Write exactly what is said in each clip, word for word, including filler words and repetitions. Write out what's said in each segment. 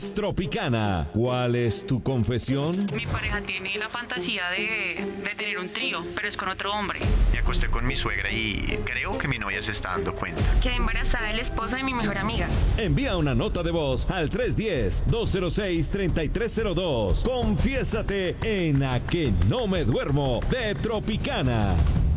Tropicana, ¿cuál es tu confesión? Mi pareja tiene la fantasía de, de tener un trío, pero es con otro hombre. Me acosté con mi suegra y creo que mi novia se está dando cuenta. Quedé embarazada del esposo de mi mejor amiga. Envía una nota de voz al tres uno cero, dos cero seis, tres tres cero dos. Confiésate en A Que No Me Duermo de Tropicana.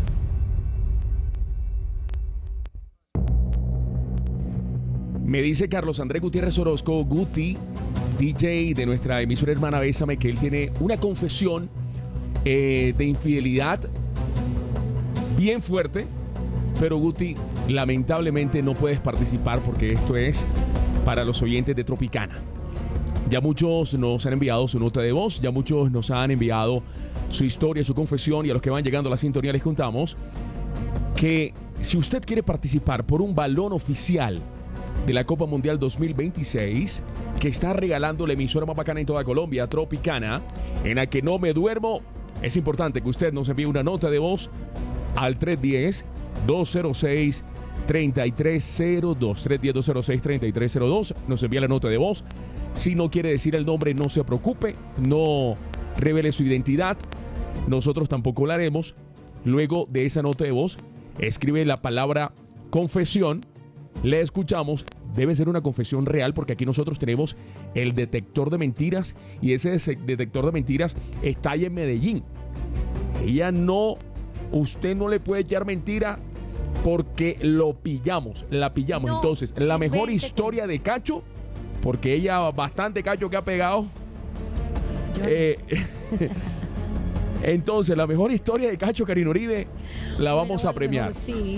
Me dice Carlos Andrés Gutiérrez Orozco, Guti, D J de nuestra emisora hermana Bésame, que él tiene una confesión eh, de infidelidad bien fuerte, pero Guti, lamentablemente no puedes participar porque esto es para los oyentes de Tropicana. Ya muchos nos han enviado su nota de voz, ya muchos nos han enviado su historia, su confesión, y a los que van llegando a la sintonía les contamos que si usted quiere participar por un balón oficial de la Copa Mundial dos mil veintiséis que está regalando la emisora más bacana en toda Colombia, Tropicana, en A Que No Me Duermo, es importante que usted nos envíe una nota de voz al tres uno cero, dos cero seis, tres tres cero dos. tres uno cero, dos cero seis, tres tres cero dos. Nos envía la nota de voz. Si no quiere decir el nombre, no se preocupe, no revele su identidad, nosotros tampoco la haremos. Luego de esa nota de voz, escribe la palabra confesión, le escuchamos. Debe ser una confesión real porque aquí nosotros tenemos el detector de mentiras y ese detector de mentiras está ahí en Medellín. Ella no, usted no le puede echar mentira porque lo pillamos, la pillamos. No, entonces, la mejor historia de Cacho, porque ella bastante Cacho que ha pegado. Eh, entonces, la mejor historia de Cacho, Karina Uribe, la vamos bueno, a premiar. Mejor, sí.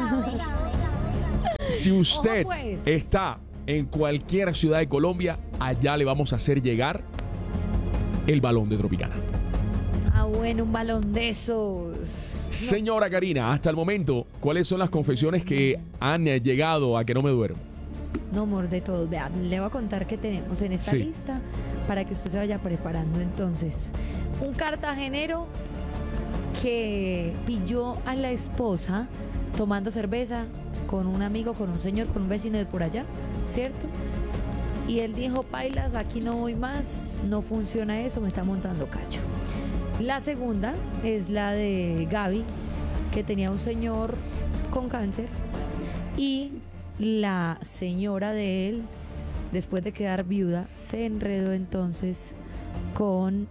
Si usted Ojo, pues. está en cualquier ciudad de Colombia, allá le vamos a hacer llegar el balón de Tropicana. Ah, bueno, un balón de esos. Señora Karina, hasta el momento, ¿cuáles son las confesiones que han llegado a Que No Me Duermo? No, amor, de todos. Vean, le voy a contar que tenemos en esta sí. lista para que usted se vaya preparando. Entonces, un cartagenero que pilló a la esposa tomando cerveza con un amigo, con un señor, con un vecino de por allá, ¿cierto? Y él dijo, pailas, aquí no voy más, no funciona eso, me está montando Cacho. La segunda es la de Gaby, que tenía un señor con cáncer y la señora de él, después de quedar viuda, se enredó entonces con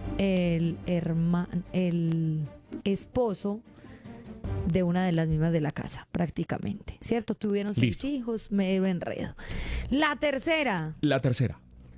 el hermano, el esposo de una de las mismas de la casa, prácticamente, ¿cierto? Tuvieron seis Listo. hijos, medio enredo. La tercera. La tercera.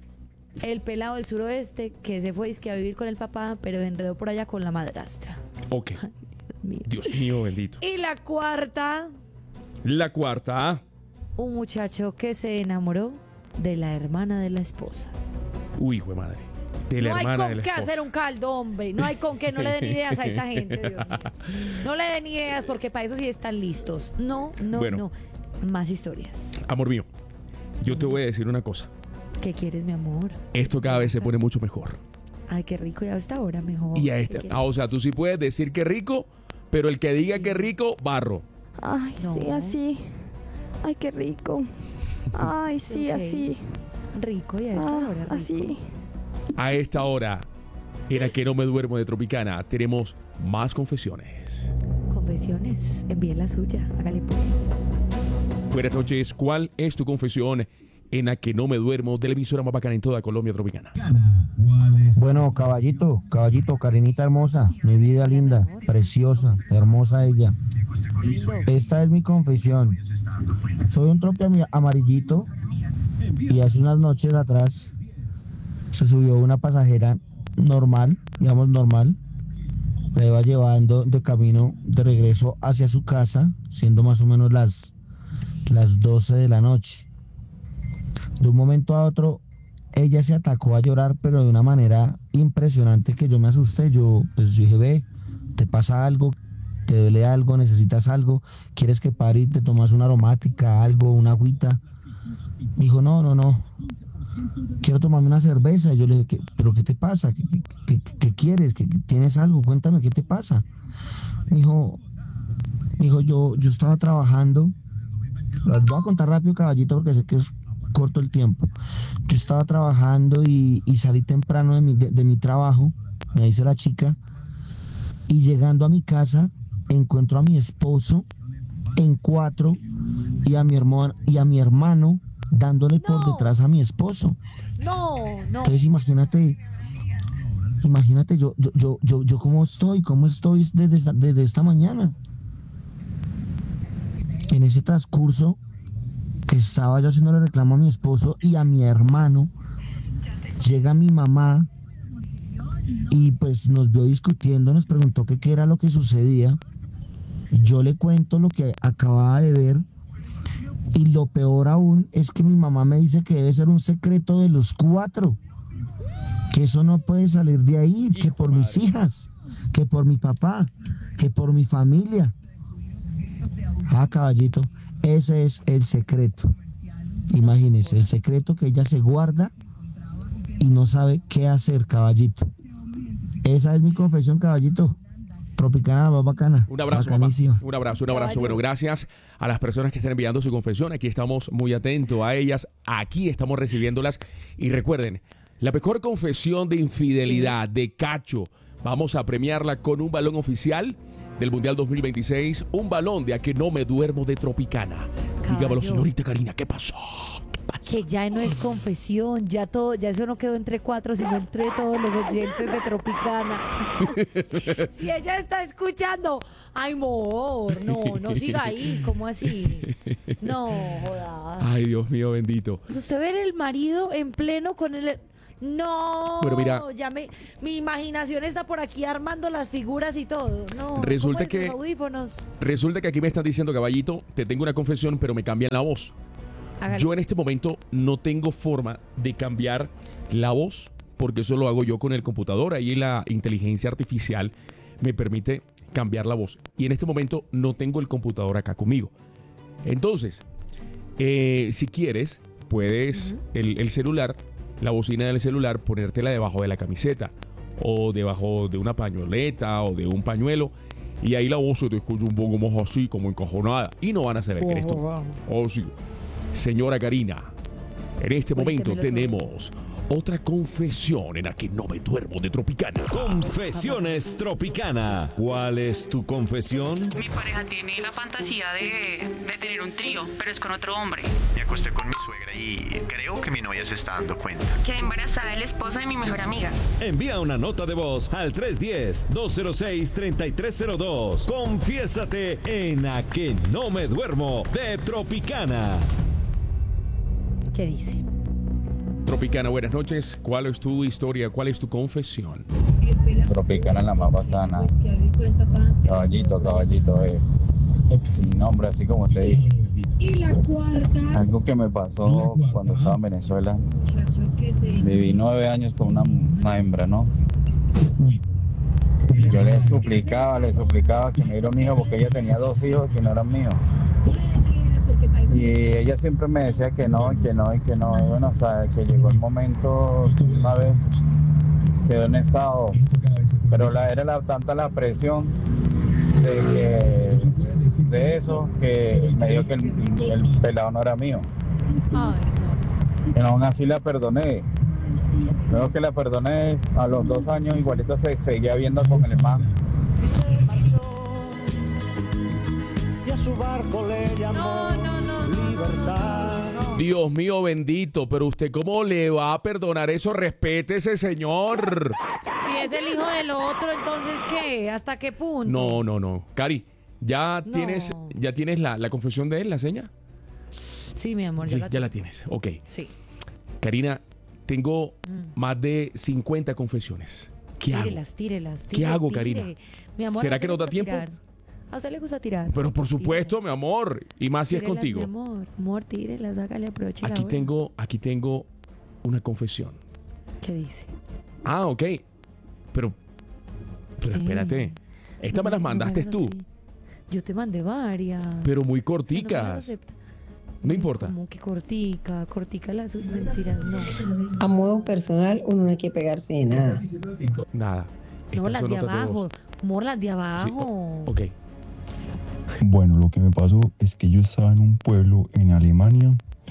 El pelado del suroeste que se fue a vivir con el papá, pero enredó por allá con la madrastra. Ok. Ay, Dios mío. Dios mío, bendito. Y la cuarta. La cuarta. Un muchacho que se enamoró de la hermana de la esposa. Uy, hijo de madre. De la no hay hermana con qué hacer un caldo, hombre. No hay con qué, no le den ideas a esta gente, Dios mío. No le den ideas porque para eso sí están listos. No, no, bueno, no. Más historias. Amor mío, yo te voy a decir una cosa. ¿Qué quieres, mi amor? Esto cada vez se pone mucho mejor. Ay, qué rico, y a esta hora mejor. Y a esta, ah, o sea, tú sí puedes decir que rico, pero el que diga sí. que rico, barro. Ay, no. sí, así. Ay, qué rico. Ay, sí, okay. así. Rico, y a esta ah, hora rico. Así. A esta hora, en A Que No Me Duermo de Tropicana, tenemos más confesiones. Confesiones, envíe la suya, hágale pues. Buenas noches, ¿cuál es tu confesión en A Que No Me Duermo de la emisora más bacana en toda Colombia, Tropicana? Bueno, caballito, caballito, Karinita hermosa, mi vida linda, preciosa, hermosa ella. Esta es mi confesión. Soy un trope amarillito y hace unas noches atrás se subió una pasajera normal, digamos normal, la iba llevando de camino de regreso hacia su casa, siendo más o menos las, las doce de la noche. De un momento a otro, ella se atacó a llorar, pero de una manera impresionante que yo me asusté. Yo pues dije, ve, ¿te pasa algo? ¿Te duele algo? ¿Necesitas algo? ¿Quieres que pare y te tomas una aromática, algo, una agüita? Me dijo, no, no, no. Quiero tomarme una cerveza. Y yo le dije, ¿pero qué te pasa? ¿Qué, qué, qué, qué quieres? ¿Qué, ¿Tienes algo? Cuéntame, ¿qué te pasa? Me dijo, me dijo yo, yo estaba trabajando. Las voy a contar rápido, caballito, porque sé que es corto el tiempo. Yo estaba trabajando y, y salí temprano de mi, de, de mi trabajo, me dice la chica, y llegando a mi casa encuentro a mi esposo en cuatro y a mi hermano, y a mi hermano dándole por No. detrás a mi esposo. No, no. Entonces imagínate, imagínate yo, yo, yo, yo, yo cómo estoy, cómo estoy desde, esta- desde esta mañana. En ese transcurso que estaba yo haciéndole reclamo a mi esposo y a mi hermano, llega mi mamá y pues nos vio discutiendo, nos preguntó que qué era lo que sucedía. Yo le cuento lo que acababa de ver y lo peor aún es que mi mamá me dice que debe ser un secreto de los cuatro, que eso no puede salir de ahí, que por mis hijas, que por mi papá, que por mi familia. Ah, caballito, ese es el secreto. Imagínese, el secreto que ella se guarda y no sabe qué hacer, caballito. Esa es mi confesión, caballito. Tropicana, la más bacana. Un abrazo, papá. Bacanísima. Un abrazo, un abrazo. Caballo. Bueno, gracias a las personas que están enviando su confesión. Aquí estamos muy atentos a ellas. Aquí estamos recibiéndolas. Y recuerden, la mejor confesión de infidelidad de Cacho, vamos a premiarla con un balón oficial del Mundial dos mil veintiséis. Un balón de A que no me duermo de Tropicana. Dígamelo, Caballo. señorita Karina, ¿qué pasó? Que ya no es confesión, ya todo, ya eso no quedó entre cuatro, sino entre todos los oyentes de Tropicana. Si ella está escuchando, ay, amor, no, no siga ahí, ¿cómo así? No, joda. Ay, Dios mío, bendito. Pues usted ver el marido en pleno con el... No, Pero mira- ya me, mi imaginación está por aquí armando las figuras y todo. No, Resulta ¿cómo es que- los audífonos? Resulta que aquí me están diciendo, caballito, te tengo una confesión, pero me cambian la voz. Hágale. Yo en este momento no tengo forma de cambiar la voz, porque eso lo hago yo con el computador. Ahí la inteligencia artificial me permite cambiar la voz. Y en este momento no tengo el computador acá conmigo. Entonces, eh, si quieres, puedes el, el celular, la bocina del celular, ponértela debajo de la camiseta o debajo de una pañoleta o de un pañuelo. Y ahí la voz se te escucha un poco más así, como encajonada. Y no van a saber que eres tú. Oh, sí. Señora Karina, en este momento Cuéntemelo todo. tenemos otra confesión en A que no me duermo de Tropicana. Confesiones Tropicana. ¿Cuál es tu confesión? Mi pareja tiene la fantasía de, de tener un trío, pero es con otro hombre. Me acosté con mi suegra y creo que mi novia se está dando cuenta. Quedé embarazada del esposo de mi mejor amiga. Envía una nota de voz al tres uno cero, dos cero seis, tres tres cero dos. Confiésate en A que no me duermo de Tropicana. ¿Qué dice? Tropicana, buenas noches. ¿Cuál es tu historia? ¿Cuál es tu confesión? Tropicana es la más bacana. Caballito, caballito, eh. Sin nombre, así como te dije. Algo que me pasó cuando estaba en Venezuela. Viví nueve años con una, una hembra, ¿no? Yo le suplicaba, le suplicaba que me diera un hijo porque ella tenía dos hijos que no eran míos. Y ella siempre me decía que no, que no, y que no. Y bueno, o sea, que llegó el momento, una vez quedó en estado, pero la, era la, tanta la presión de, que, de eso que me dijo que el, el pelado no era mío. Ay, Y aún así la perdoné. Luego que la perdoné, a los dos años igualito se seguía viendo con el hermano. no, no, no, no. Dios mío bendito, pero usted cómo le va a perdonar eso? Respétese, señor. Si es el hijo del otro, entonces ¿qué? ¿Hasta qué punto? No, no, no. Cari, ¿ya No. tienes, ya tienes la, la confesión de él, la seña? Sí, mi amor, ya Sí, la ya la tienes. Ok. Sí. Karina, tengo más de cincuenta confesiones. ¿Qué hago? Tírelas, tírelas, ¿Qué tire, hago, tire. Karina? Mi amor, ¿Será a usted que nos le da gusta tiempo? tirar. A usted le gusta tirar. Pero por supuesto, Tírelas. mi amor. Y más si es Tírelas, contigo. Mi amor, amor, tírelas, hágale, aproveche la Aquí hora. tengo, aquí tengo una confesión. ¿Qué dice? Ah, ok. Pero, pero ¿Qué? espérate. Esta No me las no mandaste hagas tú, así. Yo te mandé varias. pero muy O sea, no me las corticas. acepta. No importa. Como que cortica, cortica las mentiras, no. A modo personal, uno no hay que pegarse de nada. Nada. No, Estas las son de notas abajo. voz. Amor, las de Sí, abajo. o- ok. Bueno, lo que me pasó es que yo estaba en un pueblo en Alemania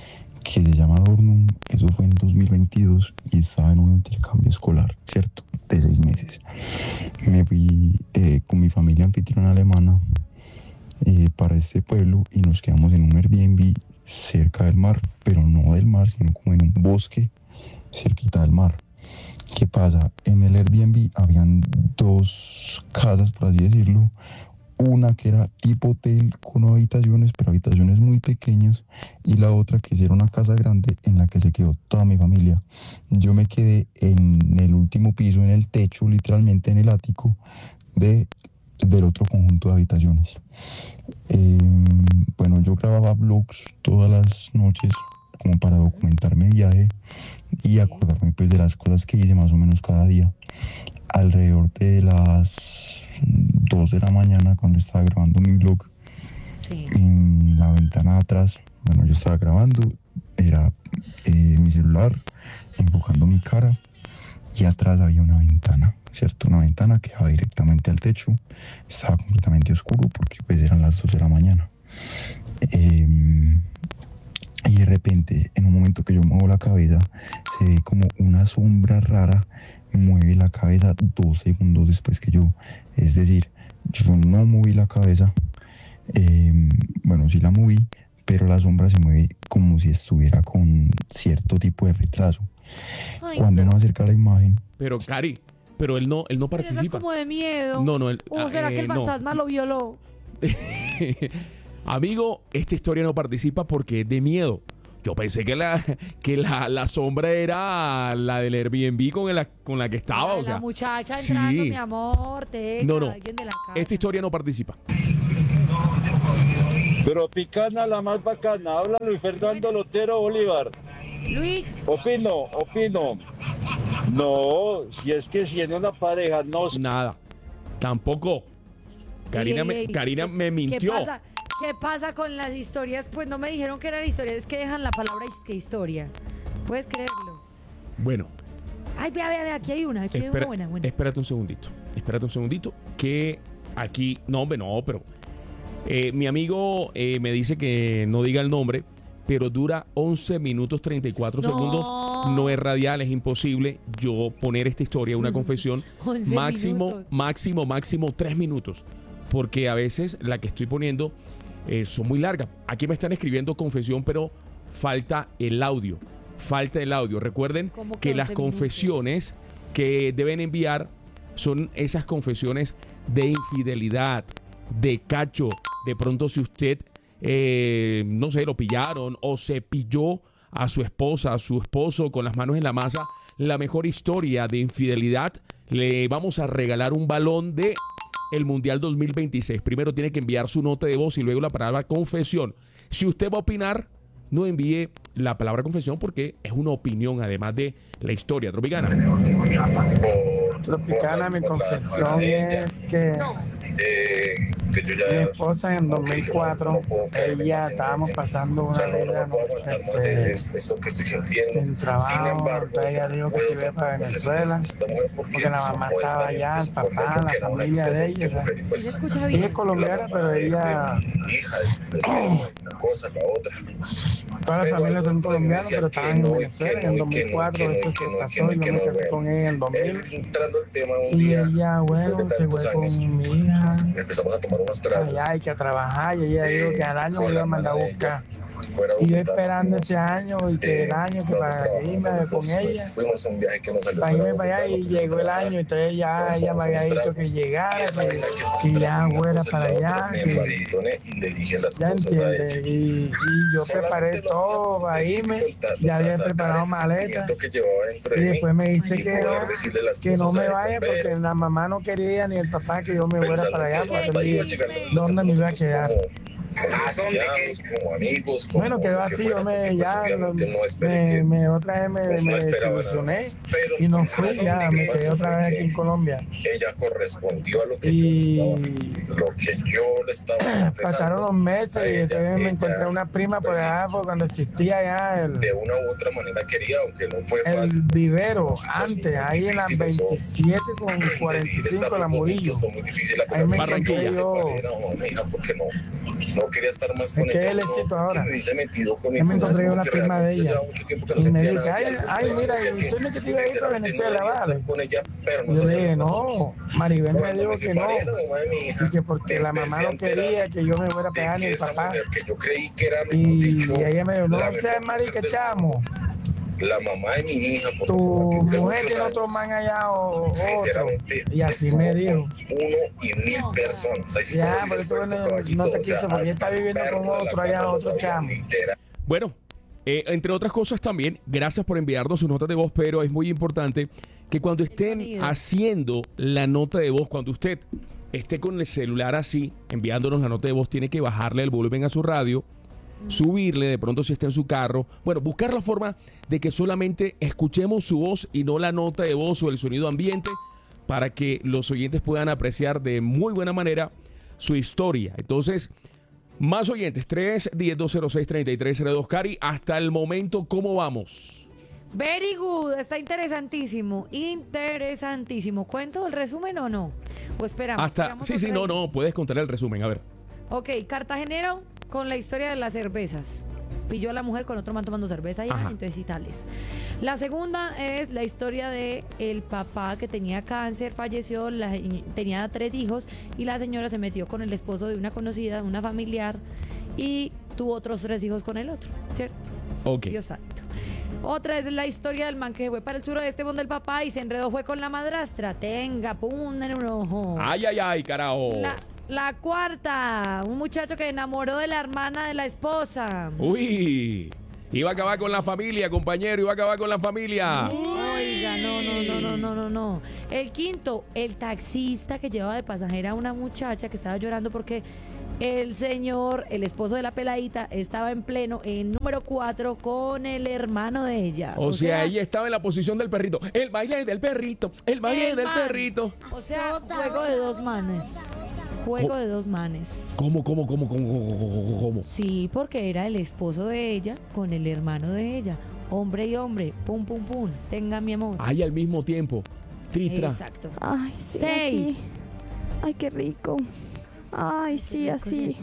que se llama Dornum. Eso fue en dos mil veintidós y estaba en un intercambio escolar, ¿cierto? De seis meses. Me fui eh, con mi familia anfitriona alemana eh, para este pueblo y nos quedamos en un Airbnb cerca del mar, pero no del mar, sino como en un bosque cerquita del mar. ¿Qué pasa? En el Airbnb habían dos casas, por así decirlo. Una que era tipo hotel con habitaciones, pero habitaciones muy pequeñas, y la otra que era una casa grande en la que se quedó toda mi familia. Yo me quedé en el último piso, en el techo, literalmente en el ático de, del otro conjunto de habitaciones. Eh, bueno, yo grababa vlogs todas las noches como para documentar mi viaje y acordarme pues de las cosas que hice más o menos cada día. Alrededor de las dos de la mañana, cuando estaba grabando mi vlog, sí. En la ventana de atrás, bueno, yo estaba grabando, era eh, mi celular enfocando mi cara y atrás había una ventana, ¿cierto? Una ventana que daba directamente al techo, estaba completamente oscuro porque pues eran las dos de la mañana. Eh, y de repente, en un momento que yo muevo la cabeza, se ve como una sombra rara mueve la cabeza dos segundos después que yo. Es decir, yo no moví la cabeza, eh, bueno, sí la moví, pero la sombra se mueve como si estuviera con cierto tipo de retraso. Ay, Cuando uno acerca la imagen... Pero, Cari, pero él no, él no participa. Pero eso es como de miedo. No, no. Él, ¿O será eh, que el fantasma no. lo violó? Amigo, esta historia no participa porque es de miedo. Yo pensé que la que la, la sombra era la del Airbnb con la, con la que estaba. La, o sea, la muchacha entrando, sí. mi amor, teca, no, no. alguien de la casa. Esta historia no participa. Tropicana, la más bacana. Habla Luis Fernando Lotero Bolívar. Luis. Opino, opino. No, si es que si en una pareja no... Nada, tampoco. Karina, Ey, me, ey, Karina ¿qué, me mintió. ¿Qué pasa? ¿Qué pasa con las historias? Pues no me dijeron que eran historias, es que dejan la palabra que historia. ¿Puedes creerlo? Bueno. Ay, vea, vea, vea, aquí hay una, aquí espera, hay una buena, buena. Espérate un segundito, espérate un segundito, que aquí, no, hombre, no, pero eh, mi amigo eh, me dice que no diga el nombre, pero dura once minutos treinta y cuatro no. segundos, no es radial, es imposible yo poner esta historia, una confesión, máximo, minutos. máximo, máximo tres minutos, porque a veces la que estoy poniendo eh, son muy largas. Aquí me están escribiendo confesión, pero falta el audio. Falta el audio. Recuerden que, que las confesiones minutos? que deben enviar son esas confesiones de infidelidad, de cacho. De pronto si usted, eh, no sé, lo pillaron o se pilló a su esposa, a su esposo con las manos en la masa, la mejor historia de infidelidad, le vamos a regalar un balón de el Mundial dos mil veintiséis. Primero tiene que enviar su nota de voz y luego la palabra confesión. Si usted va a opinar, no envíe la palabra confesión porque es una opinión además de la historia. Tropicana. Tropicana, mi confesión es que mi esposa en dos mil cuatro, ella estábamos pasando una vida este, sin trabajo, entonces ella dijo que se iba para Venezuela porque la mamá estaba allá, el papá, la familia de ella. ¿Verdad? Ella es colombiana, pero ella todas las familias son colombianas, pero estaban en Venezuela. En dos mil cuatro eso se pasó y yo me casé con ella en dos mil. Y ella, bueno, se fue con mi hija allá, hay que trabajar, y ella dijo que al año me iba a mandar a buscar. Y yo esperando ese año y que el año que para irme con ella, para irme para allá, y llegó el año, entonces ya ella me había dicho que llegara, que, que ya fuera para allá, que, ya entiende, y, y yo preparé todo para irme, ya había preparado maleta, y después me dice que no, que no me vaya porque la mamá no quería ni el papá que yo me fuera para allá, porque dónde me iba a quedar. Como amigos, como bueno, quedó así, yo me ya lo, me, me otra vez me, me desilusioné y no fui, ya me quedé otra vez aquí en Colombia. Ella correspondió a lo que, y yo, estaba, lo que yo le estaba pasaron los meses y entonces me encontré una prima por allá, por cuando existía ya el, de una u otra manera quería, aunque no fue el fácil, vivero, antes, ahí en las veintisiete con cuarenta y cinco la Murillo. Ahí me encontré yo, no quería estar más con Es que ella. él es éxito ahora. Que me hubiese metido con mi Yo me encontré información, una porque prima de realmente ella. llevaba mucho tiempo que no Y me sentía dijo, nada. ay, Ya ay, después mira, decía y que, estoy me que te iba a ir para sinceramente, no Venezuela, debería vale. estar con ella, pero no Yo le sabía dije, las no, razones. Maribel me Cuando dijo me que no, separé, la mamá de mi hija, y que porque me la empecé mamá a no enterar quería que yo me fuera a de pegar ni que el esa papá. mujer que yo creí que era, mejor Y, dicho, y ella me dijo, no la seas mejor marica, mujer del chamo. la mamá de mi hija, por Tu lo que duré mujer muchos tiene otro años, man allá o otro. sinceramente, Y así estuvo me dijo. con uno y mil personas. O sea, si Ya, tú por ves eso el bueno, cuento, no te o sea, quiso, porque ella está hasta viviendo con perro de la otro allá, casa lo otro sabía, chamo. literal. Bueno, eh, entre otras cosas también, gracias por enviarnos sus notas de voz, pero es muy importante que cuando estén haciendo la nota de voz, cuando usted esté con el celular así, enviándonos la nota de voz, tiene que bajarle el volumen a su radio, subirle, de pronto si está en su carro, bueno, buscar la forma de que solamente escuchemos su voz y no la nota de voz o el sonido ambiente, para que los oyentes puedan apreciar de muy buena manera su historia. Entonces, más oyentes, tres uno cero, dos cero seis, tres tres cero dos. Cari, hasta el momento, ¿cómo vamos? Very good, está interesantísimo, interesantísimo. ¿Cuento el resumen o no? O esperamos. Hasta, esperamos sí, sí, otra no, vez. no, puedes contar el resumen, a ver. Ok, cartagenero con la historia de las cervezas. Pilló a la mujer con otro man tomando cerveza ya, Ajá. entonces y tales. La segunda es la historia de el papá que tenía cáncer, falleció, la- tenía tres hijos y la señora se metió con el esposo de una conocida, una familiar, y tuvo otros tres hijos con el otro, ¿cierto? Ok. Dios santo. Otra es la historia del man que fue para el suroeste donde el papá y se enredó, fue con la madrastra. Tenga, pum, en un ojo. Ay, ay, ay, carajo. La, la cuarta, un muchacho que enamoró de la hermana de la esposa. Uy, iba a acabar con la familia, compañero, iba a acabar con la familia. Oiga, no, no, no, no, no, no, no. El quinto, el taxista que llevaba de pasajera a una muchacha que estaba llorando porque el señor, el esposo de la peladita, estaba en pleno en número cuatro con el hermano de ella. O, sea, ella estaba en la posición del perrito. El baile del perrito, el baile el del man. perrito. O sea, juego de dos manes. Juego Co- de dos manes. ¿Cómo, cómo, cómo, cómo, cómo, cómo, cómo? Sí, porque era el esposo de ella con el hermano de ella. Hombre y hombre, pum, pum, pum. Tenga mi amor. Ay, al mismo tiempo. Tritra. Exacto. Ay, sí, Seis. así. Ay, qué rico. Ay, sí, así.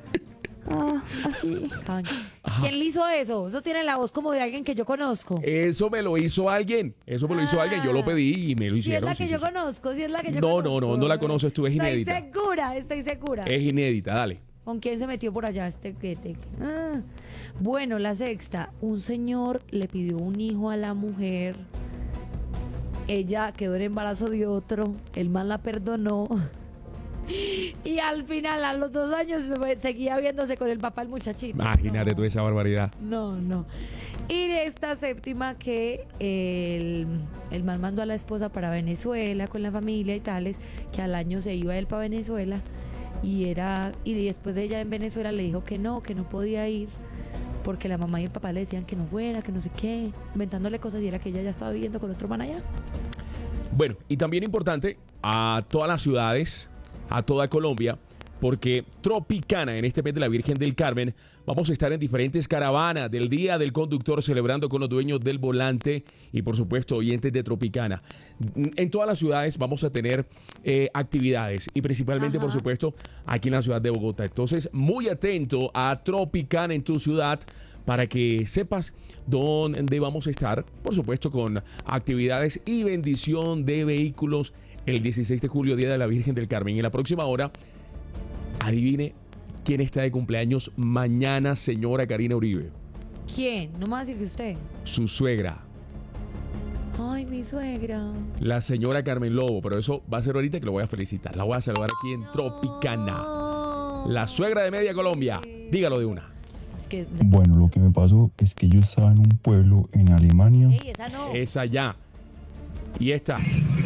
Ah, así. ¿Quién le hizo eso? Eso tiene la voz como de alguien que yo conozco. Eso me lo hizo alguien. Eso me lo hizo alguien. Yo lo pedí y me lo Si es hicieron. la que sí, yo sí, sí. conozco, si es la que yo No, conozco. no, no, no la conoces tú, es inédita. Estoy segura, estoy segura. Es inédita, dale. ¿Con quién se metió por allá este quete? Ah. Bueno, la sexta. Un señor le pidió un hijo a la mujer. Ella quedó en embarazo de otro. El man la perdonó. Y al final, a los dos años, seguía viéndose con el papá el muchachito. Imagínate tú esa barbaridad. No, no. Y de esta séptima que el, el man mandó a la esposa para Venezuela con la familia y tales, que al año se iba él para Venezuela y era y después de ella en Venezuela le dijo que no, que no podía ir porque la mamá y el papá le decían que no fuera, que no sé qué, inventándole cosas y era que ella ya estaba viviendo con otro man allá. Bueno, y también importante a todas las ciudades, a toda Colombia, porque Tropicana, en este mes de la Virgen del Carmen, vamos a estar en diferentes caravanas del Día del Conductor, celebrando con los dueños del volante y, por supuesto, oyentes de Tropicana. En todas las ciudades vamos a tener eh, actividades y principalmente, Ajá. por supuesto, aquí en la ciudad de Bogotá. Entonces, muy atento a Tropicana en tu ciudad para que sepas dónde vamos a estar, por supuesto, con actividades y bendición de vehículos el dieciséis de julio, Día de la Virgen del Carmen. Y en la próxima hora, adivine quién está de cumpleaños mañana, señora Karina Uribe. ¿Quién? No me va a decir que usted. Su suegra, Ay, mi suegra. la señora Carmen Lobo. Pero eso va a ser ahorita que lo voy a felicitar. La voy a saludar aquí en Tropicana. La suegra de Media Colombia. Dígalo de una. Es que... Bueno, lo que me pasó es que yo estaba en un pueblo en Alemania. Ey, esa no. Esa ya. Y esta.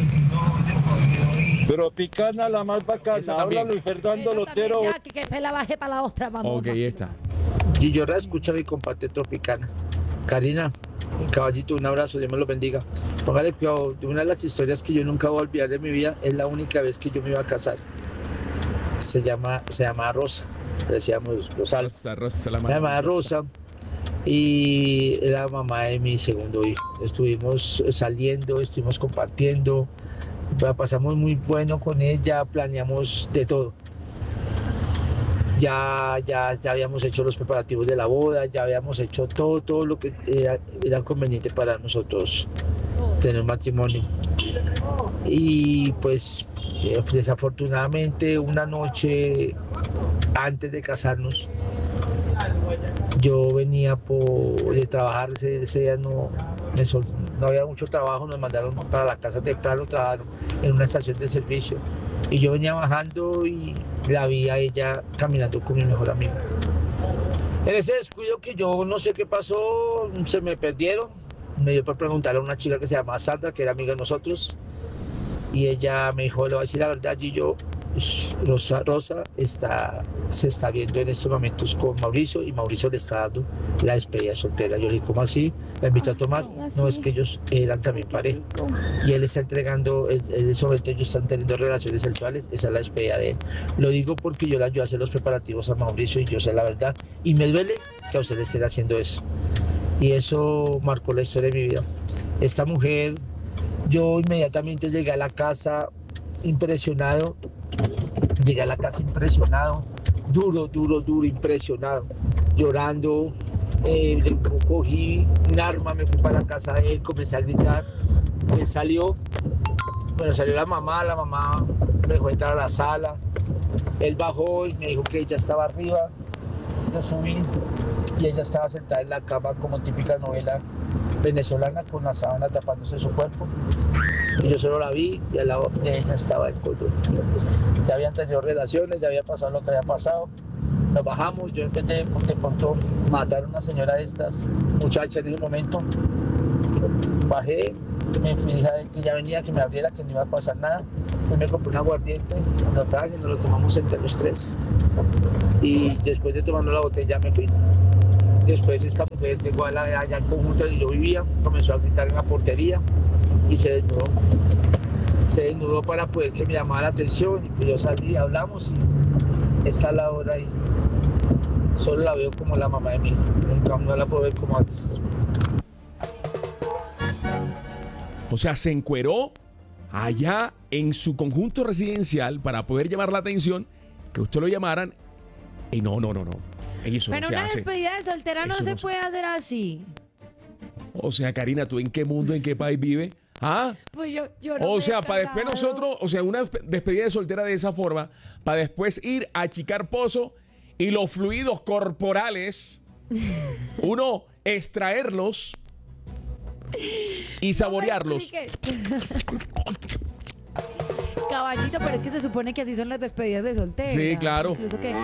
Tropicana, la más bacana. Esa Habla también. Luis Fernando Esa Lotero. también, ya, que, que se la baje para la otra, mamá. Ok, esta. Y yo la escucho a mi compadre Tropicana. Karina, caballito, un abrazo, Dios me lo bendiga. Póngale cuidado, una de las historias que yo nunca voy a olvidar de mi vida es la única vez que yo me iba a casar. Se llama, se llama Rosa, le decíamos Rosalba. Rosa, Rosa, la Se llama Rosa y era mamá de mi segundo hijo. Estuvimos saliendo, estuvimos compartiendo, la pasamos muy bueno con ella, planeamos de todo. Ya, ya, ya habíamos hecho los preparativos de la boda, ya habíamos hecho todo, todo lo que era, era conveniente para nosotros tener un matrimonio. Y pues, eh, pues desafortunadamente una noche antes de casarnos, yo venía por, de trabajar, ese, ese día no, me sol, no había mucho trabajo, nos mandaron para la casa temprano, trabajaron en una estación de servicio. Y yo venía bajando y la vi a ella caminando con mi mejor amigo. En ese descuido que yo no sé qué pasó, se me perdieron. Me dio por preguntarle a una chica que se llama Sandra, que era amiga de nosotros. Y ella me dijo, le voy a decir la verdad, y yo, Rosa, Rosa está, se está viendo en estos momentos con Mauricio y Mauricio le está dando la despedida soltera. Yo le dije, ¿cómo así? La invito a tomar. No, es que ellos eran también pareja. Y él está entregando, en ese momento ellos están teniendo relaciones sexuales, esa es la despedida de él. Lo digo porque yo le ayudé a hacer los preparativos a Mauricio y yo sé la verdad. Y me duele que a ustedes estén haciendo eso. Y eso marcó la historia de mi vida. Esta mujer, yo inmediatamente llegué a la casa impresionado. Llegué a la casa impresionado, duro, duro, duro, impresionado, llorando, eh, le cogí un arma, me fui para la casa de él, comencé a gritar, él salió, bueno, salió la mamá, la mamá me dejó entrar a la sala, él bajó y me dijo que ella estaba arriba, yo subí y ella estaba sentada en la cama como típica novela venezolana con la sábana tapándose su cuerpo. Y yo solo la vi y al lado de ella estaba el cordón. Ya habían tenido relaciones, ya había pasado lo que había pasado. Nos bajamos, yo empecé de pronto matar a una señora de estas, muchacha en ese momento. Bajé, me fui de que ya venía, que me abriera, que no iba a pasar nada. Fui, me compré un aguardiente, lo traje, nos lo tomamos entre los tres. Y después de tomando la botella me fui. Después esta mujer llegó allá al conjunto donde yo vivía, comenzó a gritar en la portería y se desnudó. Se desnudó para poder que me llamara la atención y pues yo salí, hablamos y está la hora y solo la veo como la mamá de mi hijo. Nunca no la puedo ver como antes. O sea, se encueró allá en su conjunto residencial para poder llamar la atención, que usted lo llamaran y no, no, no, no. Eso Pero no se una hace. despedida de soltera no Eso se no se- puede hacer así. O sea, Karina, ¿tú en qué mundo, en qué país vives? ¿Ah? Pues yo, yo no O me sea, he para después casado. nosotros, o sea, una despe- despedida de soltera de esa forma, para después ir a achicar pozo y los fluidos corporales, uno extraerlos y saborearlos. Caballito, pero es que se supone que así son las despedidas de soltera. Sí, claro. Incluso que,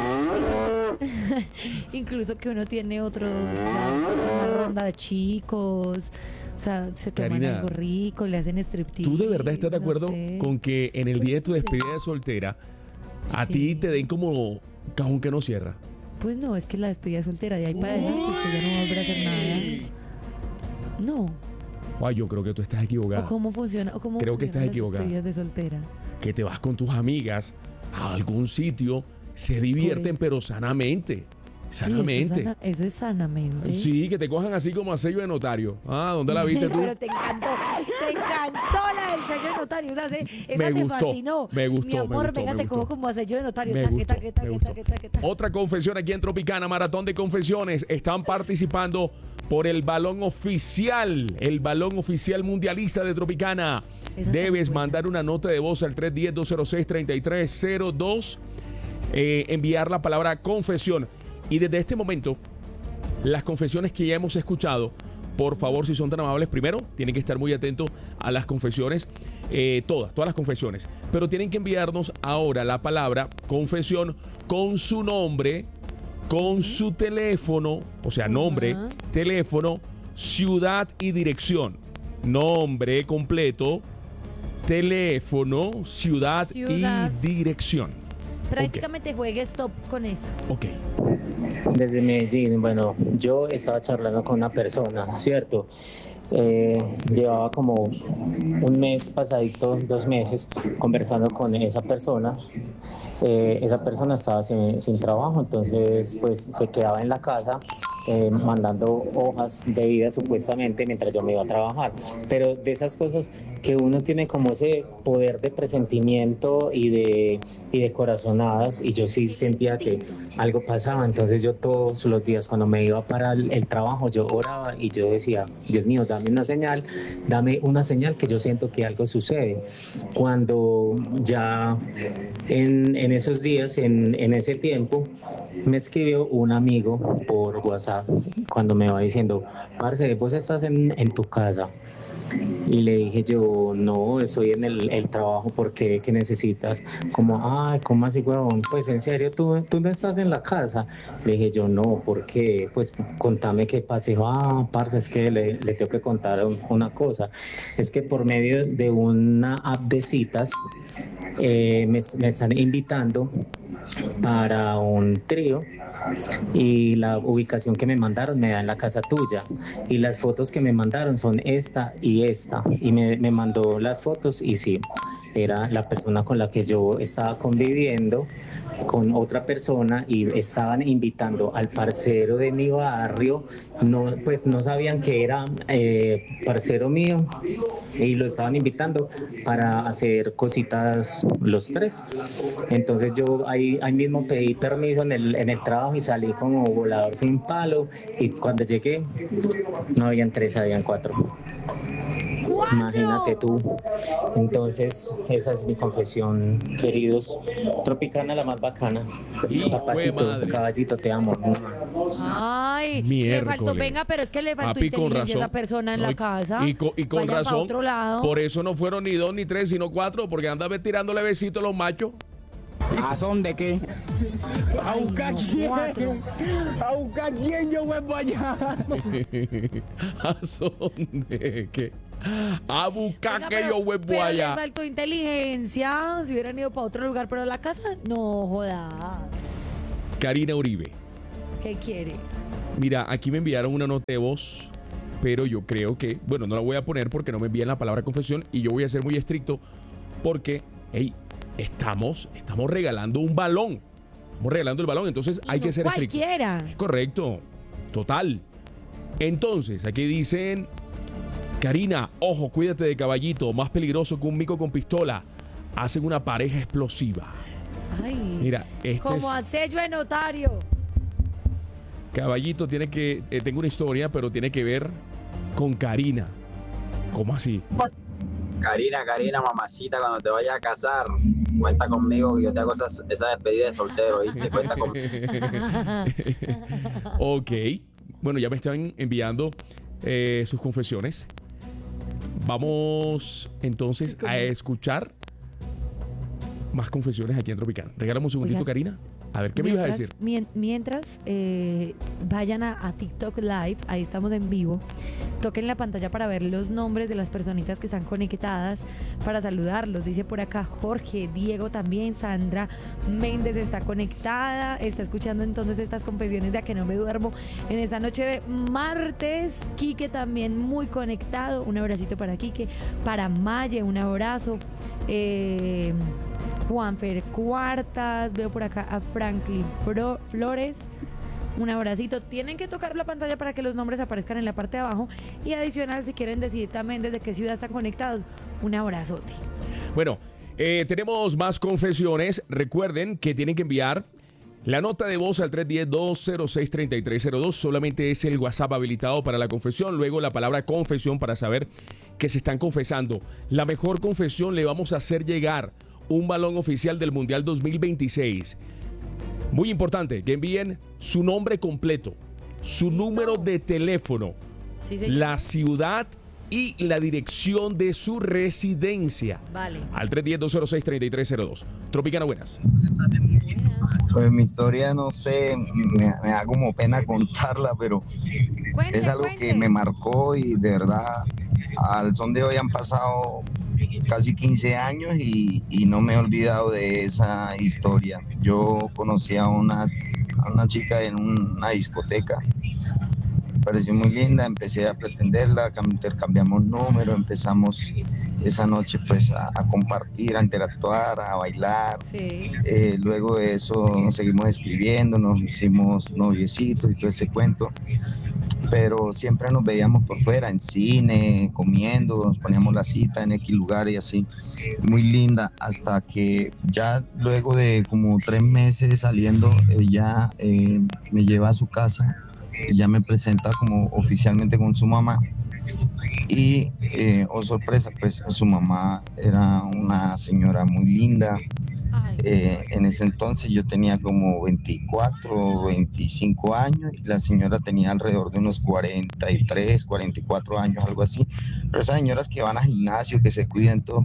incluso que uno tiene otros, o sea, una ronda de chicos, o sea, se toman Karina, algo rico, le hacen striptease. ¿Tú de verdad estás de no acuerdo sé. con que en el día de tu despedida de soltera a Sí. ti te den como cajón que no cierra? Pues no, es que la despedida de soltera de ahí para adelante usted ya no va a volver a hacer nada. No. Ay, yo creo que tú estás ¿O equivocada. cómo funciona? ¿O cómo Creo que estás funcionan las equivocada. despedidas de soltera? Que te vas con tus amigas a algún sitio, se divierten, eso. pero sanamente. Sí, Sanamente. eso, es sana- eso es sanamente. Sí, que te cojan así como a sello de notario. Ah, ¿dónde la viste tú? Pero te encantó, te encantó la del sello de notario. O sea, se- esa Me te gustó, fascinó. me gustó, Mi me amor, gustó, venga, me te gustó. cojo como a sello de notario. Me Taque, gustó, taque, taque, me gustó. taque, taque, taque. Otra confesión aquí en Tropicana, maratón de confesiones. Están participando por el balón oficial, el balón oficial mundialista de Tropicana. Esa está Debes muy buena. mandar una nota de voz al tres uno cero, dos cero seis, tres tres cero dos, eh, enviar la palabra confesión. Y desde este momento, las confesiones que ya hemos escuchado, por favor, si son tan amables, primero, tienen que estar muy atentos a las confesiones, eh, todas, todas las confesiones. Pero tienen que enviarnos ahora la palabra confesión con su nombre, con su teléfono, o sea, nombre, Ajá. teléfono, ciudad y dirección. Nombre completo, teléfono, ciudad, Ciudad. y dirección. Prácticamente juegue stop con eso. Ok. Desde Medellín, bueno, yo estaba charlando con una persona, ¿cierto? Eh, llevaba como un mes pasadito, dos meses, conversando con esa persona. Eh, esa persona estaba sin, sin trabajo, entonces pues se quedaba en la casa eh, mandando hojas de vida supuestamente mientras yo me iba a trabajar. Pero de esas cosas que uno tiene como ese poder de presentimiento y de, y de corazonadas, y yo sí sentía que algo pasaba. Entonces yo todos los días cuando me iba para el, el trabajo yo oraba y yo decía, Dios mío, dame una señal, dame una señal que yo siento que algo sucede. Cuando ya en, en esos días, en, en ese tiempo, me escribió un amigo por WhatsApp cuando me va diciendo, parce, vos estás en, en tu casa. Y le dije yo, no, estoy en el, el trabajo, porque ¿qué necesitas? Como, ay, ¿cómo así, huevón? Pues en serio, ¿tú, tú no estás en la casa? Le dije yo, no, ¿por qué? Pues contame qué pasa. Y dijo, ah, parce, es que le, le tengo que contar una cosa. Es que por medio de una app de citas, eh, me, me están invitando para un trío, y la ubicación que me mandaron me da en la casa tuya, y las fotos que me mandaron son esta y esta, y me, me mandó las fotos y sí, era la persona con la que yo estaba conviviendo con otra persona, y estaban invitando al parcero de mi barrio. No, pues no sabían que era eh, parcero mío, y lo estaban invitando para hacer cositas los tres. Entonces yo ahí, ahí mismo pedí permiso en el, en el trabajo y salí como volador sin palo, y cuando llegué no habían tres, habían cuatro. ¿Cuatro? Imagínate tú. Entonces esa es mi confesión, queridos. Tropicana, la más bacana. Papacito, caballito, te amo. Ay, Miércoles. le faltó, venga, pero es que le faltó Papi, con inteligencia a razón. esa persona en No, la y- casa. Y, co- y con Vaya pa' razón. otro lado. Por eso no fueron ni dos ni tres, sino cuatro, porque anda tirándole besitos a los machos. ¿A son de qué? ¿A buscar quién? ¿A buscar quién yo vuelvo allá? ¿A son de qué? A buscar Venga, que pero- yo vuelvo pero allá. le faltó inteligencia. Si hubieran ido para otro lugar, pero la casa, no joda. Karina Uribe. ¿Qué quiere? Mira, aquí me enviaron una nota de voz, pero yo creo que, bueno, no la voy a poner porque no me envían la palabra confesión, y yo voy a ser muy estricto porque, hey, estamos, estamos regalando un balón. Estamos regalando el balón, entonces hay No que ser estricto. cualquiera. Correcto, total. Entonces, aquí dicen, Karina, ojo, cuídate de Caballito, más peligroso que un mico con pistola. Hacen una pareja explosiva. Ay. Mira, este Como es... a sello de notario. Caballito tiene que, eh, tengo una historia, pero tiene que ver con Karina. ¿Cómo así? Karina, Karina, mamacita, cuando te vayas a casar, cuenta conmigo que yo te hago esa, esa despedida de soltero, ¿viste? Cuenta conmigo. Ok. Bueno, ya me están enviando eh, sus confesiones. Vamos entonces a escuchar más confesiones aquí en Tropical. Regálame un segundito, Oiga, Karina. A ver, ¿qué me ibas a Mientras, decir? mien- mientras eh, vayan a, a TikTok Live, ahí estamos en vivo, toquen la pantalla para ver los nombres de las personitas que están conectadas, para saludarlos. Dice por acá Jorge, Diego también, Sandra Méndez está conectada, está escuchando entonces estas confesiones de A Que No Me Duermo en esta noche de martes. Quique también muy conectado, un abracito para Quique, para Maye, un abrazo. Eh, Juanfer Cuartas, veo por acá a Franklin Fro- Flores, un abracito. Tienen que tocar la pantalla para que los nombres aparezcan en la parte de abajo, y adicional, si quieren decir también desde qué ciudad están conectados, un abrazote. Bueno, eh, tenemos más confesiones. Recuerden que tienen que enviar la nota de voz al tres uno cero, dos cero seis, tres tres cero dos. Solamente es el WhatsApp habilitado para la confesión. Luego la palabra confesión para saber que se están confesando. La mejor confesión le vamos a hacer llegar un balón oficial del Mundial dos mil veintiséis. Muy importante que envíen su nombre completo, su número de teléfono, Sí, señor. la ciudad y la dirección de su residencia Vale. al tres uno cero, dos cero seis, tres tres cero dos. Tropicana, buenas. Pues mi historia, no sé, me, me da como pena contarla, pero Cuente, es algo cuente. que me marcó, y de verdad, al son de hoy han pasado casi quince años y, y no me he olvidado de esa historia. Yo conocí a una, a una chica en una discoteca me pareció muy linda, empecé a pretenderla, intercambiamos números, empezamos esa noche pues a, a compartir, a interactuar, a bailar. Sí. Eh, luego de eso nos seguimos escribiendo, nos hicimos noviecitos y todo ese cuento, pero siempre nos veíamos por fuera, en cine, comiendo, nos poníamos la cita en X lugar y así, muy linda, hasta que ya luego de como tres meses saliendo, ella eh, me lleva a su casa, ya me presenta como oficialmente con su mamá. Y, eh, oh sorpresa, pues su mamá era una señora muy linda. Eh, en ese entonces yo tenía como veinticuatro, veinticinco años y la señora tenía alrededor de unos cuarenta y tres, cuarenta y cuatro años, algo así. Pero esas señoras que van al gimnasio, que se cuidan todo.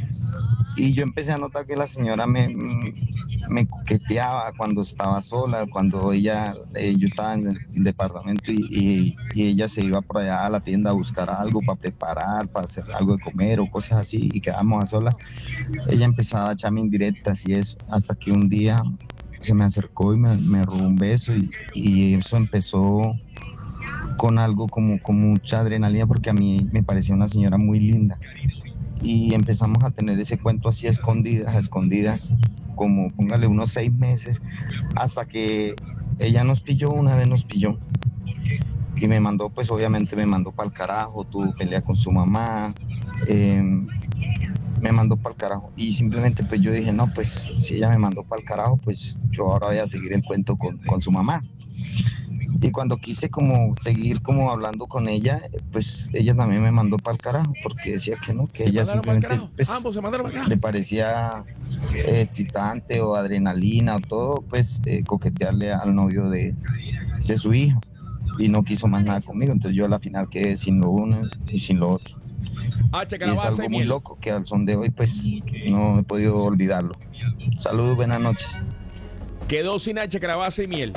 Y yo empecé a notar que la señora me, me coqueteaba cuando estaba sola, cuando ella, eh, yo estaba en el departamento y, y, y ella se iba por allá a la tienda a buscar algo para preparar, para hacer algo de comer o cosas así, y quedábamos a solas. Ella empezaba a echarme indirectas y eso, hasta que un día se me acercó y me, me robó un beso y, y eso empezó con algo como con mucha adrenalina porque a mí me parecía una señora muy linda. Y empezamos a tener ese cuento así a escondidas, a escondidas, como póngale unos seis meses, hasta que ella nos pilló, una vez nos pilló. Y me mandó, pues obviamente me mandó para el carajo, tuvo pelea con su mamá, eh, me mandó para el carajo. Y simplemente pues yo dije, no, pues si ella me mandó para el carajo, pues yo ahora voy a seguir el cuento con, con su mamá. Y cuando quise como seguir como hablando con ella, pues ella también me mandó para el carajo, porque decía que no, que ella simplemente pues, le parecía eh, excitante o adrenalina o todo, pues eh, coquetearle al novio de, de su hija. Y no quiso más nada conmigo, entonces yo a la final quedé sin lo uno y sin lo otro. Y es algo muy loco que al son de hoy pues no he podido olvidarlo. Saludos, buenas noches. Quedó sin H, calabaza y miel.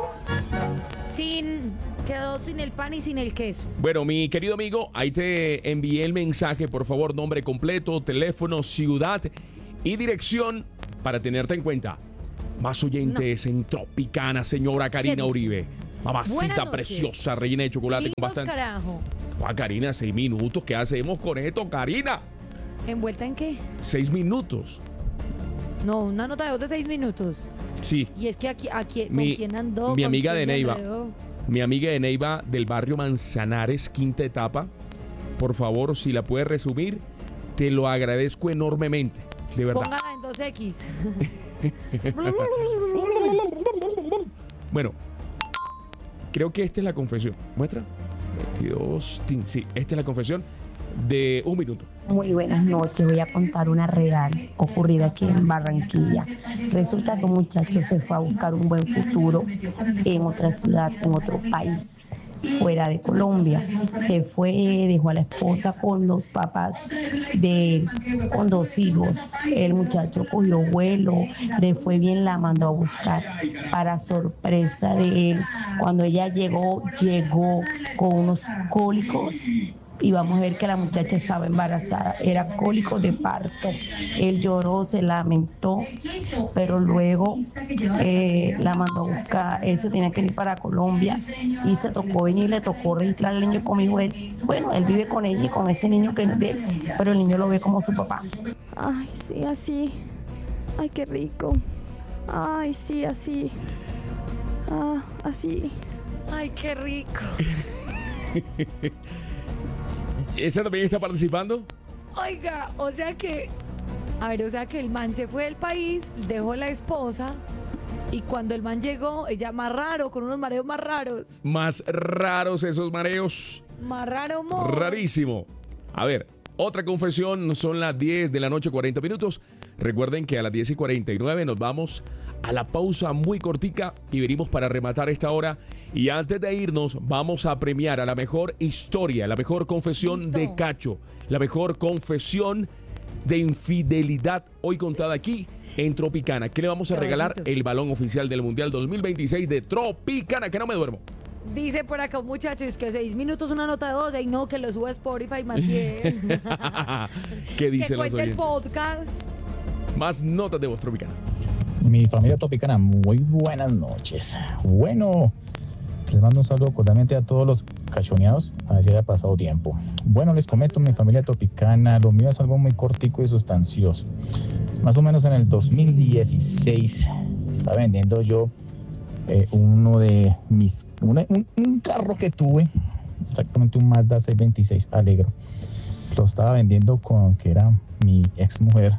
Sin, quedó sin el pan y sin el queso. Bueno, mi querido amigo, ahí te envié el mensaje, por favor, nombre completo, teléfono, ciudad y dirección para tenerte en cuenta. Más oyentes no. en Tropicana, señora Karina Uribe. Mamacita preciosa, rellena de chocolate. Lindos, con bastante... carajo. Ah, Karina, seis minutos. ¿Qué hacemos con esto, Karina? ¿Envuelta en qué? Seis minutos. No, una nota de voz de seis minutos. Sí. Y es que aquí, aquí mi, ¿con quién andó? Mi amiga de Neiva. Andó? Mi amiga de Neiva del barrio Manzanares, quinta etapa. Por favor, si la puedes resumir, te lo agradezco enormemente. De verdad. Póngala en dos equis. Bueno, creo que esta es la confesión. ¿Muestra? veintidós. Sí, esta es la confesión de un minuto. Muy buenas noches, voy a contar una real ocurrida aquí en Barranquilla. Resulta que un muchacho se fue a buscar un buen futuro en otra ciudad, en otro país, fuera de Colombia. Se fue, dejó a la esposa con los papás de con dos hijos. El muchacho cogió vuelo, le fue bien, la mandó a buscar. Para sorpresa de él, cuando ella llegó, llegó con unos cólicos. Y vamos a ver que la muchacha estaba embarazada, era cólico de parto. Él lloró, se lamentó, pero luego eh, la mandó a buscar. Él se tenía que ir para Colombia y se tocó venir, le tocó registrar al niño conmigo. Él, bueno, él vive con ella y con ese niño que es de él, pero el niño lo ve como su papá. Ay, sí, así. Ay, qué rico. Ay, sí, así. Ah, así. Ay, qué rico. ¿Esa también está participando? Oiga, o sea que... A ver, o sea que el man se fue del país, dejó la esposa... Y cuando el man llegó, ella más raro, con unos mareos más raros. Más raros esos mareos. Más raro, mo. Rarísimo. A ver, otra confesión, son las diez de la noche, cuarenta minutos. Recuerden que a las diez y cuarenta y nueve nos vamos a la pausa muy cortica y venimos para rematar esta hora. Y antes de irnos, vamos a premiar a la mejor historia, la mejor confesión ¿Listo? de Cacho, la mejor confesión de infidelidad hoy contada aquí en Tropicana. ¿Qué le vamos a regalar? El balón oficial del Mundial dos mil veintiséis de Tropicana, que no me duermo. Dice por acá un muchacho, es que seis minutos una nota de voz, y no, que lo suba a Spotify más bien. ¿Qué dice que los cuente oyentes? El podcast. Más notas de voz Tropicana. Mi familia Tropicana, muy buenas noches. Bueno, Les mando un saludo cordialmente a todos los cachoneados, a ver si haya pasado tiempo. Bueno, les comento, mi familia tropicana, lo mío es algo muy cortico y sustancioso. Más o menos en el dos mil dieciséis estaba vendiendo yo eh, uno de mis, una, un, un carro que tuve, exactamente un Mazda seiscientos veintiséis Alegro. Lo estaba vendiendo con, que era mi ex mujer,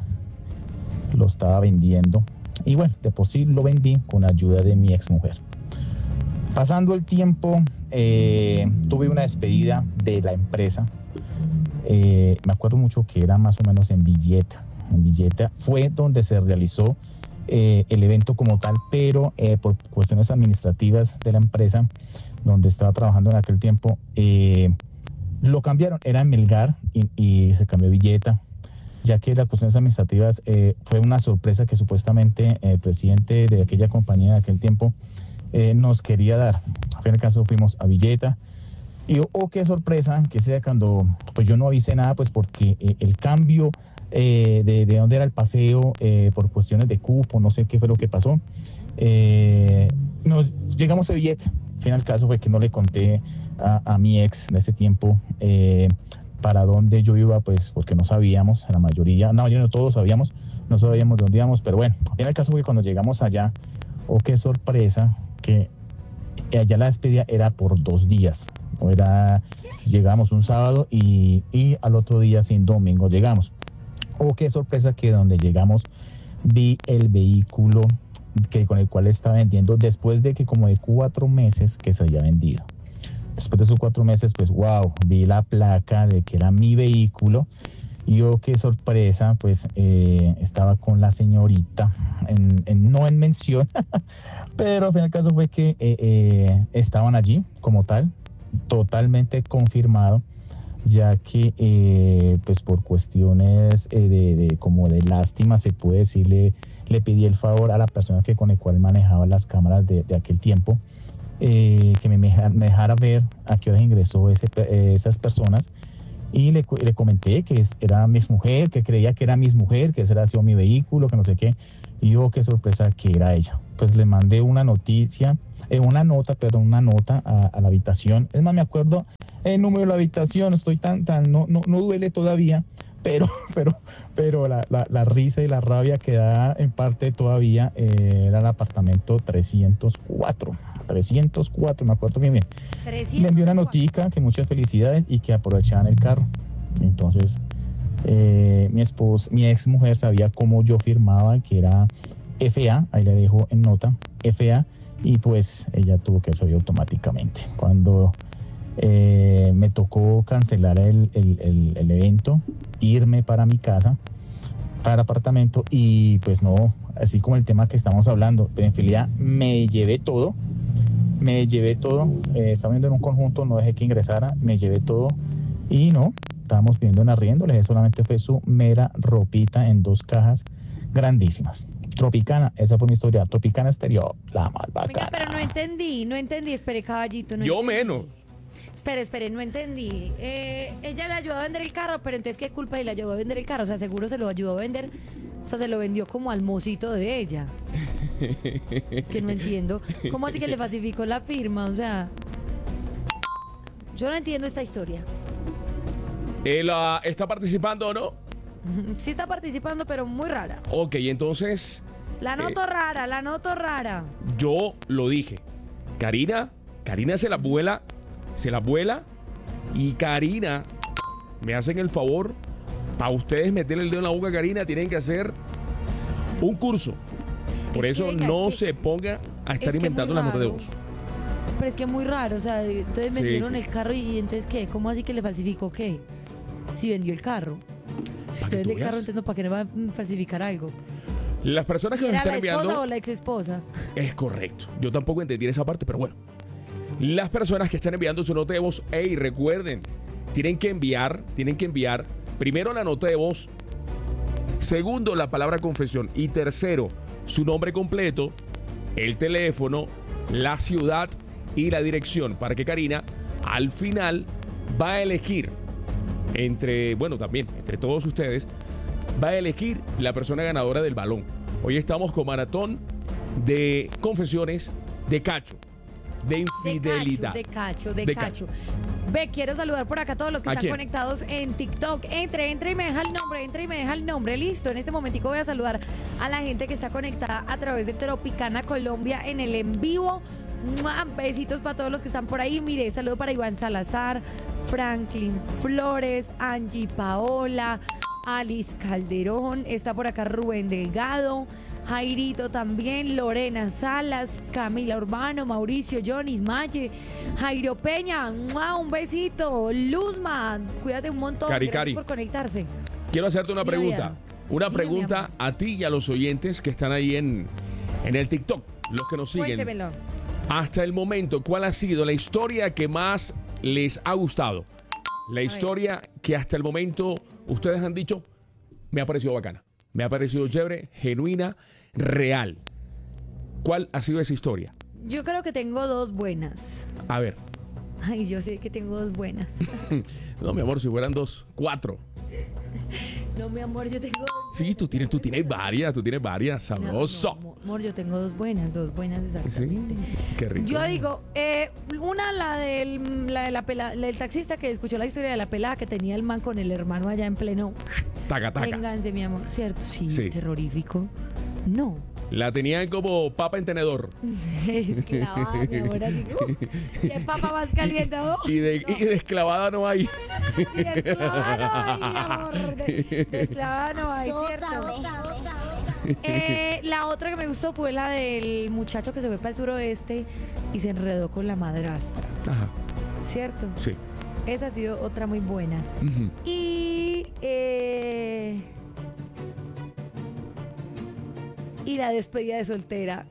lo estaba vendiendo. Y bueno, de por sí lo vendí con ayuda de mi ex mujer. Pasando el tiempo, eh, tuve una despedida de la empresa. Eh, me acuerdo mucho que era más o menos en Villeta. En Villeta fue donde se realizó eh, el evento como tal, pero eh, por cuestiones administrativas de la empresa donde estaba trabajando en aquel tiempo, eh, lo cambiaron. Era en Melgar y, y se cambió a Villeta, ya que las cuestiones administrativas eh, fue una sorpresa que supuestamente el presidente de aquella compañía de aquel tiempo Eh, nos quería dar. En el caso fuimos a Villeta y oh, qué sorpresa que sea cuando pues yo no avisé nada, pues porque eh, el cambio eh, de, de dónde era el paseo eh, por cuestiones de cupo, no sé qué fue lo que pasó, eh, nos llegamos a Villeta. Al final el caso fue que no le conté a, a mi ex en ese tiempo eh, para dónde yo iba, pues porque no sabíamos, la mayoría, no, yo no todos sabíamos, no sabíamos dónde íbamos, pero bueno, al final el caso fue que cuando llegamos allá, oh, qué sorpresa, que allá la despedida era por dos días. O era, llegamos un sábado y, y al otro día, sin domingo, llegamos. Oh, qué sorpresa que donde llegamos vi el vehículo que, con el cual estaba vendiendo después de que como de cuatro meses que se había vendido. Después de esos cuatro meses, pues wow, vi la placa de que era mi vehículo. Y oh, qué sorpresa, pues eh, estaba con la señorita, en, en, no en mención, pero al fin y al caso fue que eh, eh, estaban allí como tal, totalmente confirmado, ya que eh, pues por cuestiones eh, de, de como de lástima, se puede decirle, le pedí el favor a la persona que con el cual manejaba las cámaras de, de aquel tiempo, eh, que me, me dejara ver a qué horas ingresó ese, eh, esas personas. Y le, le comenté que era mi exmujer, que creía que era mi exmujer, que ese era sido mi vehículo, que no sé qué. Y yo, qué sorpresa que era ella. Pues le mandé una noticia, eh, una nota, perdón, una nota a, a la habitación. Es más, me acuerdo el número de la habitación, estoy tan, tan, no, no, no duele todavía, pero, pero, pero la, la, la risa y la rabia que da en parte todavía eh, era el apartamento trescientos cuatro. trescientos cuatro, me acuerdo bien bien. Le envió una notica que muchas felicidades y que aprovechaban el carro. Entonces, eh, mi esposa, mi ex mujer sabía cómo yo firmaba, que era F A, ahí le dejo en nota, F A, y pues ella tuvo que saber automáticamente. Cuando eh, me tocó cancelar el, el, el, el evento, irme para mi casa, para el apartamento, y pues no, así como el tema que estamos hablando, pero en realidad me llevé todo. Me llevé todo, eh, estaba viendo en un conjunto, no dejé que ingresara, me llevé todo y no, estábamos pidiendo en arriendo, le dejé solamente fue su mera ropita en dos cajas grandísimas. Tropicana, esa fue mi historia, Tropicana Exterior, la más bacana. Venga, pero no entendí, no entendí, espere, caballito. No Yo entendí. menos. Espere, espere, no entendí. Eh, ella le ayudó a vender el carro, pero entonces, ¿qué culpa y le ayudó a vender el carro? O sea, seguro se lo ayudó a vender, o sea, se lo vendió como al mocito de ella. Es que no entiendo. ¿Cómo así que le falsificó la firma? O sea, yo no entiendo esta historia. ¿Él uh, está participando o no? Sí está participando, pero muy rara. Ok, entonces... La noto eh, rara, la noto rara. Yo lo dije. Karina, Karina se la vuela, se la vuela. Y Karina, me hacen el favor, para ustedes meterle el dedo en la boca a Karina, tienen que hacer un curso. Por Es eso que, venga, no es que- se ponga a estar es que inventando muy las notas de raro. voz. Pero es que es muy raro, o sea, entonces Sí, vendieron sí. el carro y entonces ¿qué? ¿Cómo así que le falsificó qué? Si vendió el carro. Si usted que tú vende el carro, veas. entonces no, ¿para qué no va a mm, falsificar algo? Las personas ¿Y que nos era están la esposa enviando... o la ex esposa? Es correcto. Yo tampoco entendí esa parte, pero bueno. Las personas que están enviando su nota de voz, hey, recuerden, tienen que enviar, tienen que enviar primero la nota de voz, segundo la palabra confesión y tercero su nombre completo, el teléfono, la ciudad y la dirección para que Karina al final va a elegir entre, bueno, también entre todos ustedes, va a elegir la persona ganadora del balón. Hoy estamos con maratón de confesiones de Cacho. de infidelidad. De cacho, de cacho, de De cacho. Ve, quiero saludar por acá a todos los que ¿A están quién? conectados en TikTok. Entre, entre y me deja el nombre, entre y me deja el nombre. Listo, en este momentico voy a saludar a la gente que está conectada a través de Tropicana Colombia en el en vivo. ¡Mua! Besitos para todos los que están por ahí. Mire, saludo para Iván Salazar, Franklin Flores, Angie Paola, Alice Calderón, está por acá Rubén Delgado, Jairito también, Lorena Salas, Camila Urbano, Mauricio, Jonis, Maye, Jairo Peña, ¡mua! Un besito, Luzma, cuídate un montón, Cari, gracias Cari. por conectarse. Quiero hacerte una Dime, pregunta. Adrián. Una Dime, pregunta mi a ti y a los oyentes que están ahí en, en el TikTok, los que nos siguen. Cuéntemelo. Hasta el momento, ¿cuál ha sido la historia que más les ha gustado? La historia que hasta el momento ustedes han dicho, me ha parecido bacana, me ha parecido chévere, genuina, real. ¿Cuál ha sido esa historia? Yo creo que tengo dos buenas. A ver. Ay, yo sé que tengo dos buenas. No, mi amor, si fueran dos, cuatro. No, mi amor, yo tengo dos. Sí, tú tienes, tú tienes varias, tú tienes varias, sabroso. No, no, amor, yo tengo dos buenas, dos buenas exactamente. Sí, qué rico. Yo digo, eh, una, la del, la de la pela, la del taxista que escuchó la historia de la pelada que tenía el man con el hermano allá en pleno. Taca, taca. Vénganse, mi amor, ¿cierto? Sí, Sí. terrorífico. No. La tenían como papa en tenedor. Es clavada, mi amor, así. Uh, ¿qué papa más caliente, oh? Y de, y de esclavada no hay. Y de esclavada no hay, mi amor. De, de esclavada no hay, ¿cierto? Eh, la otra que me gustó fue la del muchacho que se fue para el suroeste y se enredó con la madrastra. Ajá. ¿Cierto? Sí. Esa ha sido otra muy buena. Ujú. Y... Eh, y la despedida de soltera.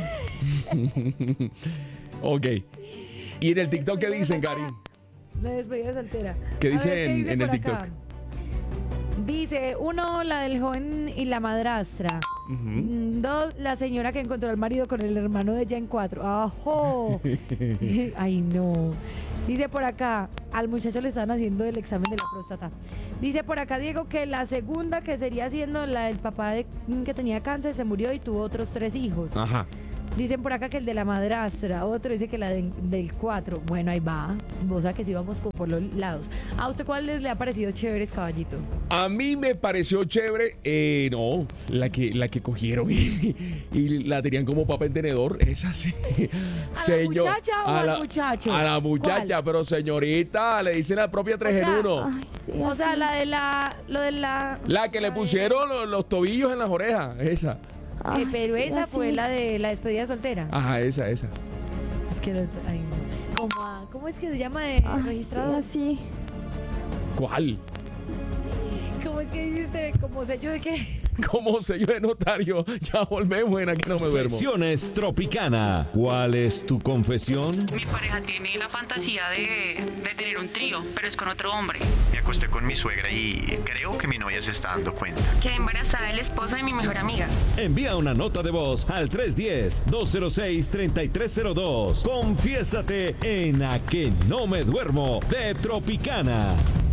Ok. ¿Y en el TikTok qué dicen, Cari? La despedida de soltera. ¿Qué A dice ver, ¿qué en- dice en el por acá? TikTok? Dice, uno, la del joven y la madrastra. Ujú. Mm, Dos, la señora que encontró al marido con el hermano de ella en cuatro. ¡Ajo! Ay, no. Dice por acá, al muchacho le estaban haciendo el examen de la próstata. Dice por acá, Diego, que la segunda, que sería siendo la del papá de, que tenía cáncer, se murió y tuvo otros tres hijos. Ajá. Dicen por acá que el de la madrastra, otro dice que la de- del cuatro. Bueno, ahí va. O sea que sí vamos por, por los lados. ¿A usted cuál les le ha parecido chéveres, caballito? A mí me pareció chévere, eh, no, la que, la que cogieron y, y la tenían como papa en tenedor, esa sí. ¿A la muchacha o a al la- muchacho? A la muchacha, ¿Cuál? pero señorita, le dicen la propia tres en uno. o sea, la de la... Lo de la... La que le pusieron los, los tobillos en las orejas, esa. Eh, pero sí, esa así. fue la de la despedida soltera. Ajá, esa, esa. Es que no... Ay, no. Como a- ¿Cómo es que se llama de Ay, registrado? sí, ¿Cuál? ¿Cómo es que dice usted? ¿Como sello de qué? Como sello de notario. Ya volvemos en Aquí No Me Duermo. Confesiones Tropicana. ¿Cuál es tu confesión? Mi pareja tiene la fantasía de, de tener un trío, pero es con otro hombre. Me acosté con mi suegra y creo que mi novia se está dando cuenta. Quedé embarazada del esposo de mi mejor amiga. Envía una nota de voz al tres uno cero, dos cero seis, tres tres cero dos. Confiésate en A Que No Me Duermo de Tropicana.